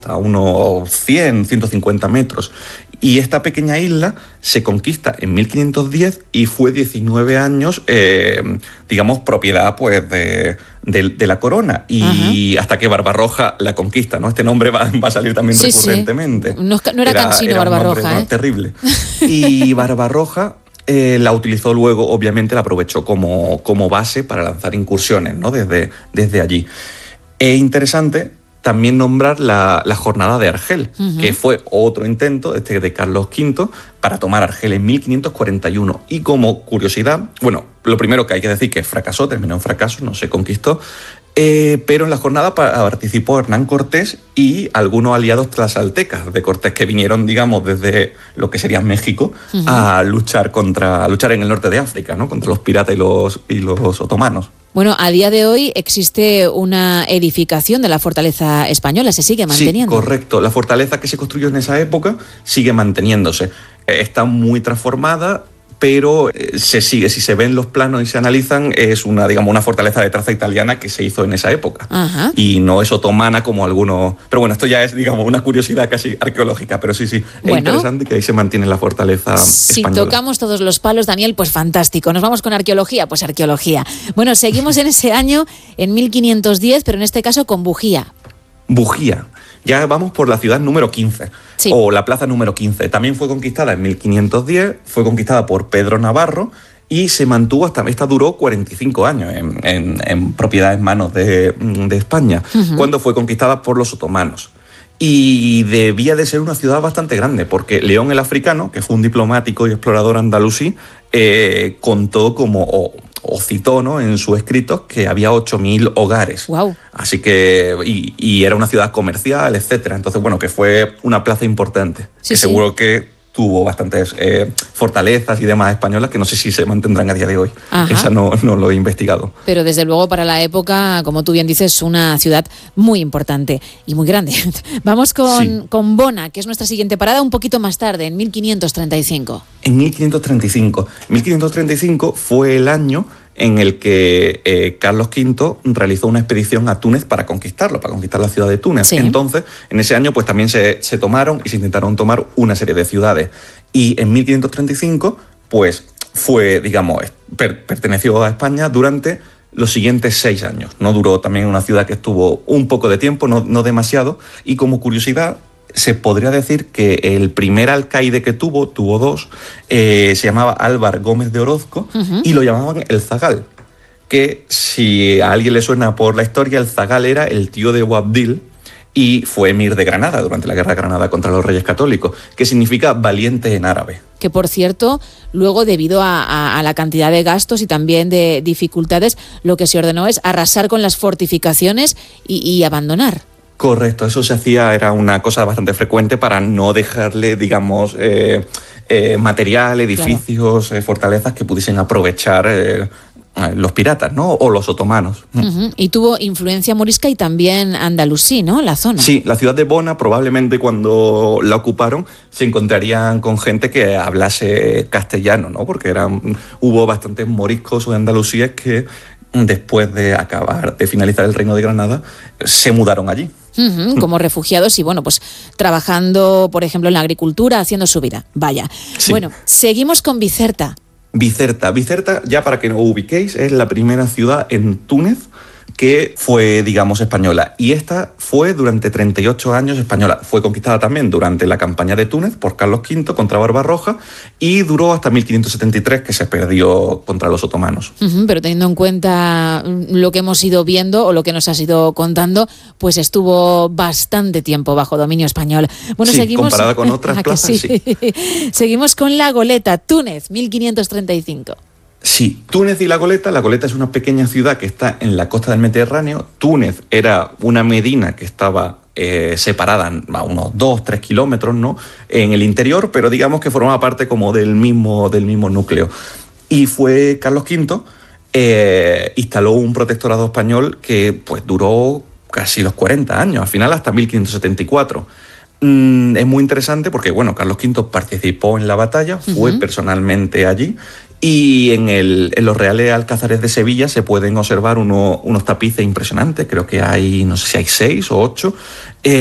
a unos 100, 150 metros. Y esta pequeña isla se conquista en 1510 y fue 19 años, digamos, propiedad pues de la corona. Y hasta que Barbarroja la conquista, ¿no? Este nombre va a salir también recurrentemente. Sí. No era cansino Barbarroja, nombre, ¿no? Terrible. Y Barbarroja la utilizó luego, obviamente la aprovechó como base para lanzar incursiones, ¿no? Desde allí. Es interesante también nombrar la jornada de Argel, que fue otro intento de Carlos V para tomar Argel en 1541. Y como curiosidad, bueno, lo primero que hay que decir que fracasó, terminó en fracaso, no se conquistó, pero en la jornada participó Hernán Cortés y algunos aliados tlaxcaltecas de Cortés que vinieron, digamos, desde lo que sería México a luchar en el norte de África, ¿no? Contra los piratas y los otomanos. Bueno, a día de hoy existe una edificación de la fortaleza española, ¿se sigue manteniendo? Sí, correcto. La fortaleza que se construyó en esa época sigue manteniéndose. Está muy transformada, pero se sigue. Si se ven los planos y se analizan, es una fortaleza de traza italiana que se hizo en esa época. Ajá. Y no es otomana como algunos. Pero bueno, esto ya es, digamos, una curiosidad casi arqueológica, pero sí. Es interesante que ahí se mantiene la fortaleza española. Si tocamos todos los palos, Daniel, pues fantástico. ¿Nos vamos con arqueología? Pues arqueología. Bueno, seguimos en ese año, en 1510, pero en este caso con Bujía. Bujía. Ya vamos por la ciudad número 15, o la plaza número 15. También fue conquistada en 1510, fue conquistada por Pedro Navarro y se mantuvo esta duró 45 años en propiedad en manos de España, cuando fue conquistada por los otomanos. Y debía de ser una ciudad bastante grande, porque León el Africano, que fue un diplomático y explorador andalusí, contó o citó, ¿no?, en sus escritos que había 8.000 hogares. Wow. Así que, y era una ciudad comercial, etcétera. Entonces, bueno, que fue una plaza importante. Seguro que tuvo bastantes fortalezas y demás españolas que no sé si se mantendrán a día de hoy. Ajá. Esa no lo he investigado. Pero desde luego para la época, como tú bien dices, una ciudad muy importante y muy grande. Vamos con Bona, que es nuestra siguiente parada, un poquito más tarde, en 1535. En 1535. 1535 fue el año en el que Carlos V realizó una expedición a Túnez para conquistar la ciudad de Túnez. Sí. Entonces, en ese año pues también se tomaron y se intentaron tomar una serie de ciudades. Y en 1535 pues fue, digamos, perteneció a España durante los siguientes 6 años. No duró, también una ciudad que estuvo un poco de tiempo, no demasiado. Y como curiosidad, se podría decir que el primer alcaide que tuvo 2, se llamaba Álvar Gómez de Orozco y lo llamaban el Zagal, que si a alguien le suena por la historia, el Zagal era el tío de Boabdil y fue emir de Granada durante la Guerra de Granada contra los Reyes Católicos, que significa valiente en árabe. Que, por cierto, luego, debido a la cantidad de gastos y también de dificultades, lo que se ordenó es arrasar con las fortificaciones y abandonar. Correcto, eso se hacía, era una cosa bastante frecuente para no dejarle, digamos, material, edificios, fortalezas que pudiesen aprovechar los piratas, ¿no? O los otomanos. Y tuvo influencia morisca y también andalusí, ¿no?, la zona. Sí, la ciudad de Bona, probablemente cuando la ocuparon, se encontrarían con gente que hablase castellano, ¿no? Porque hubo bastantes moriscos o andalusíes que después de finalizar el Reino de Granada, se mudaron allí. Como refugiados y, bueno, pues trabajando, por ejemplo, en la agricultura, haciendo su vida. Vaya. Sí. Bueno, seguimos con Bizerta. Bizerta, ya para que no ubiquéis, es la primera ciudad en Túnez que fue, digamos, española. Y esta fue durante 38 años española. Fue conquistada también durante la campaña de Túnez por Carlos V contra Barbarroja y duró hasta 1573, que se perdió contra los otomanos. Pero teniendo en cuenta lo que hemos ido viendo o lo que nos has ido contando, pues estuvo bastante tiempo bajo dominio español. Bueno, sí, seguimos comparada con otras plazas, sí. Seguimos con La Goleta, Túnez, 1535. Sí, Túnez y La Goleta es una pequeña ciudad que está en la costa del Mediterráneo. Túnez era una medina que estaba separada a unos 2-3 kilómetros, ¿no?, en el interior, pero digamos que formaba parte como del mismo núcleo. Y fue Carlos V, instaló un protectorado español que pues duró casi los 40 años, al final hasta 1574. Es muy interesante porque, bueno, Carlos V participó en la batalla, fue personalmente allí. Y en los Reales Alcázares de Sevilla se pueden observar unos tapices impresionantes, creo que hay, no sé si hay 6 o 8,